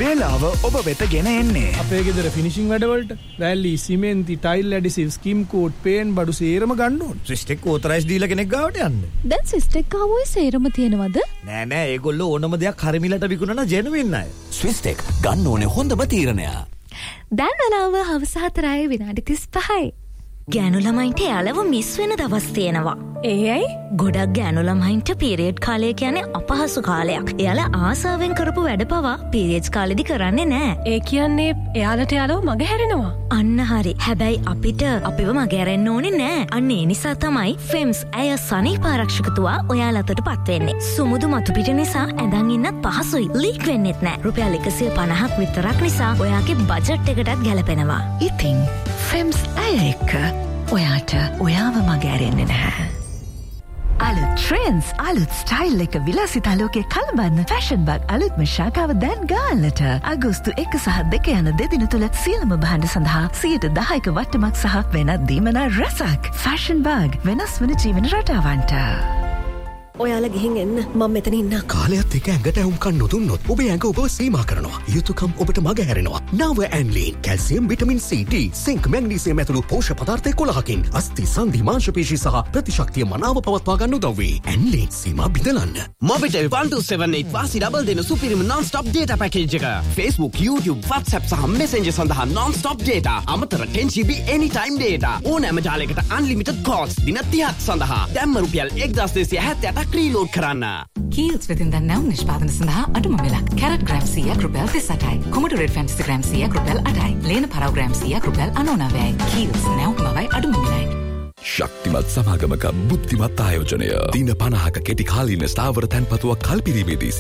වේලාව ඔබ වෙත ගෙන එන්නේ. අපේ ගෙදර ෆිනිෂිං වැඩවලට රැලි, සිමෙන්ති, ටයිල් ඇඩිසිව්, ස්කිම් කෝට්, පේන් බඩු සේරම ගන්න ඕන. ස්විස්ටෙක් ඕතරයිස් ඩීලර් කෙනෙක් ගාවට යන්න. දැන් ස්විස්ටෙක් ආවොයි සේරම තියෙනවද? නෑ ඒගොල්ලෝ ඕනම දෙයක් හරිමිලට විකුණන ජෙනුවින් අය. ස්විස්ටෙක් ගන්න ඕනේ හොඳම තීරණය. දැන් වෙලාව හවස 4 විනාඩි 35යි. ගෑනු ළමයින්ට යාළව මිස් වෙන දවස් තියෙනවා. ඒ ඇයි? ගොඩක් ගෑනු ළමයින්ට පීරියඩ් කාලය කියන්නේ අපහසු කාලයක්. එයාලා ආසාවෙන් කරපු වැඩ පවා පීරියඩ්ස් කාලෙදි කරන්නේ නැහැ. ඒ කියන්නේ එයාලට යාළව මගහැරෙනවා. අන්න හරි. හැබැයි අපිට අපිව මගහැරෙන්න ඕනේ නැහැ. අන්න ඒ නිසා තමයි ෆෙම්ස් ඇය සනීප ආරක්ෂකතුවා ඔයාලටට පත් වෙන්නේ. සුමුදු මතු පිට නිසා ඇඳන් ඉන්නත් පහසුයි. ලීක් වෙන්නෙත් නැහැ. රුපියල් 150ක් විතරක් නිසා ඔයාගේ බජට් එකටත් ගැලපෙනවා. ඉතින් ෆෙම්ස් ඇය එක්ක ඔයාට ඔයාව මගහැරෙන්නේ නැහැ. අලුත් ට්‍රෙන්ඩ්ස්, අලුත් ස්ටයිල් එක විලාසිතා ලෝකේ කලබන්න ෆැෂන් බග් අලුත්ම ශාඛාව දැන් ගාල්ලට. අගෝස්තු 1 සහ 2 යන දෙදින තුල සියලුම භාණ්ඩ සඳහා 10% වට්ටමක් සහ වෙනත් දීමනා රසක්. ෆැෂන් බග් වෙනස් වන ජීවන රටාවන්ට. ඔයාලා ගිහින් එන්න මම මෙතන ඉන්නම්. කාලයත් එක්ක ඇඟට වුම්කන් නොදුන්නොත් ඔබේ ඇඟ ඔබව සීමා කරනවා. යුතුයකම් ඔබට මගහැරෙනවා. නව ඇන්ලීන් calcium, vitamin C, D, sync, magnesium ඇතුළු පෝෂක පදාර්ථ 11කින් අස්ථි, සන්ධි, මාංශපේශී සහ ප්‍රතිශක්තිය මනාව පවත්වා ගන්න උදව් වේ. ඇන්ලීන් සීමා බිඳලන්න. Mobitel 1278 වාසි ඩබල් දෙන සුපිරිම non-stop data package එක. Facebook, YouTube, WhatsApp සහ Messenger සඳහා non-stop data. අමතර 10GB anytime data. ඕනෑම ජාලයකට unlimited calls දින 30ක් සඳහා. දැන්ම රුපියල් 1278ක් ක්‍රීලෝඩ් කරන්න. කීල්ස් වෙතින් දැන්නම් නිෂ්පාදන සඳහා අඩුම මිලක්. කැරට් ග්‍රෑම් 100ක් රුපියල් 38යි. කොමඩු රෙඩ් ෆැන්ටසි ග්‍රෑම් 100ක් රුපියල් 8යි. ලේන පරව ග්‍රෑම් 100ක් රුපියල් 99යි. කීල්ස් නැවුමවයි අඩුම මිලයි. ශක්තිමත් සමාගමක බුද්ධිමත් ආයෝජනය. දින 50ක කෙටි කාලීන ස්ථාවර තැන්පතුවක් කල්පිරීමේදී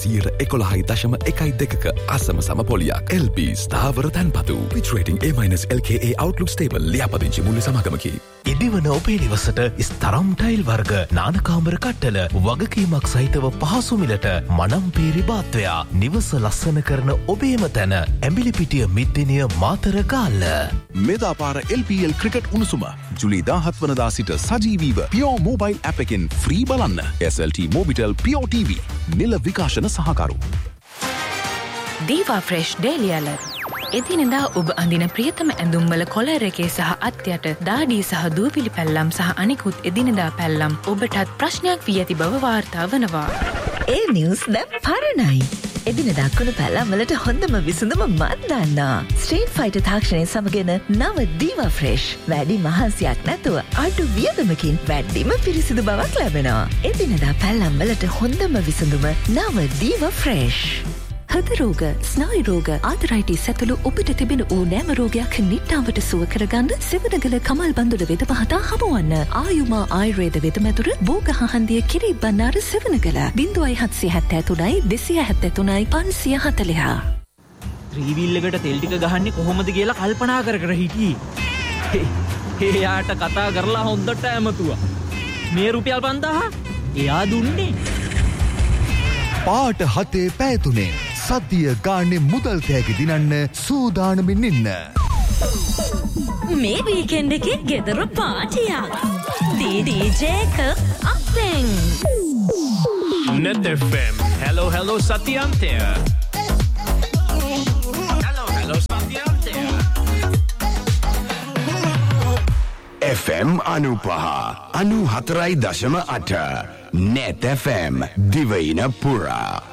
11.12ක අසම සම පොලියක්. LP ස්ථාවර තැන්පතු. Pitch rating A-LKA Outlook Stable. ලියාපදිංචි මුල්‍ය සමාගමකි. ඉදිවන ඔබේ නිවසට ස්තරම් ටයිල් වර්ග, නානකාමර කට්ටල, වගකීමක් සහිතව පහසු මිලට මනම්පේරි බාත්වයා. නිවස ලස්සන කරන ඔබේම තැන. ඇඹිලිපිටිය මිද්දිනිය මාතර ගාල්ල. මෙදාපාර LPL ක්‍රිකට් උණුසුම ජුලි 17 වනදා සිට සජීවීව පියෝ මොබයිල් ඇප් එකෙන් ෆ්‍රී බලන්න. SLT Mobitel Pure TV නිල විකාශන සහකරු. දීවා ෆ්‍රෙෂ් ඩේලි ඇලර්ට්. එදිනෙදා ඔබ අඳින ප්‍රියතම ඇඳුම්වල කොලර් එකේ සහ අත්යට දාඩිය සහ දූවිලි පැල්ලම් සහ අනිකුත් එදිනෙදා පැල්ලම් ඔබටත් ප්‍රශ්නයක් වී ඇති බව වාර්තා වනවා. ඒ නිවුස් දැන් පරණයි. එදිනෙදා කුණු පැල්ලම් වලට හොඳම විසඳුම මන් දන්නා. ස්ට්‍රීට් ෆයිටර් තාක්ෂණය සමගන නව දීවා ෆ්‍රෙෂ්. වැඩි මහන්සියක් නැතුව අඩු වියදමකින් වැඩිම පිරිසිදු බවක් ලැබෙනවා. එදිනෙදා පැල්ලම් වලට හොඳම විසඳුම නව දීවා ෆ්‍රෙෂ්. හෘද රෝග, ස්නායු රෝග, ආතරයිටිස් ඇතුළු ඔබට තිබෙන ඕනෑම රෝගයක් නිට්ටාවට සුව කරගන්න සිවණගල කමල් බන්දුල වෙද මහතා හමුවන්න. ආයුමා ආයුර්වේද වෙදමැතුර බෝගහ හන්දිය කිරි බණ්ණාර සිවණගල 0773 273 540. ත්‍රිවිල් එකට තෙල් ටික ගහන්නේ කොහොමද කියලා කල්පනා කර කර හිටියේ. එයාට කතා කරලා හොඳට ඇමතුවා. මේ රුපියල් 5000 එයා දුන්නේ. පාට 7 පැය 3 සතිය ගානේ මුදල් තෑගි දිනන්න සූදානමින් ඉන්න. මේ වීකෙන්ඩ් එකේ ගෙදර පාටියක්. DJ එක අපෙන්. Net FM. Hello Satyante. Hello Satyante. FM 95.4.8 Net FM Divina Pura.